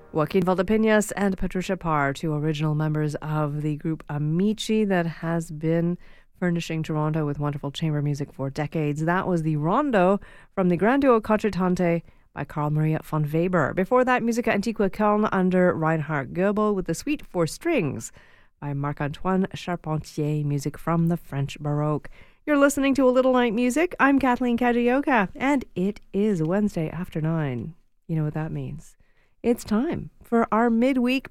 Joaquin Valdepeñas and Patricia Parr, two original members of the group Amici that has been furnishing Toronto with wonderful chamber music for decades. That was the Rondo from the Grand Duo Concertante by Carl Maria von Weber. Before that, Musica Antiqua Köln under Reinhard Goebel with the Suite for Strings by Marc-Antoine Charpentier, music from the French Baroque. You're listening to A Little Night Music. I'm Kathleen Kajioka, and it is Wednesday after 9. You know what that means. It's time for our midweek